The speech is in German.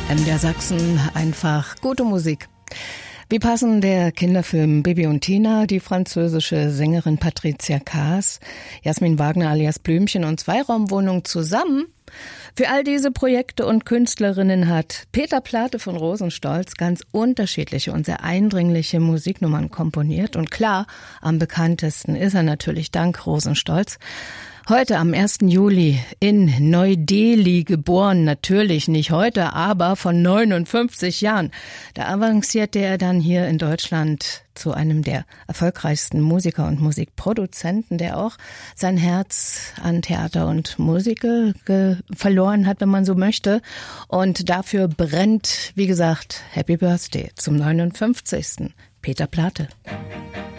MDR Sachsen, einfach gute Musik. Wie passen der Kinderfilm Bibi und Tina, die französische Sängerin Patricia Kaas, Jasmin Wagner alias Blümchen und Zweiraumwohnung zusammen? Für all diese Projekte und Künstlerinnen hat Peter Plate von Rosenstolz ganz unterschiedliche und sehr eindringliche Musiknummern komponiert. Und klar, am bekanntesten ist er natürlich dank Rosenstolz. Heute am 1. Juli in Neu-Delhi geboren, natürlich nicht heute, aber von 59 Jahren. Da avancierte er dann hier in Deutschland zu einem der erfolgreichsten Musiker und Musikproduzenten, der auch sein Herz an Theater und Musik verloren hat, wenn man so möchte. Und dafür brennt, wie gesagt, Happy Birthday zum 59. Peter Plate.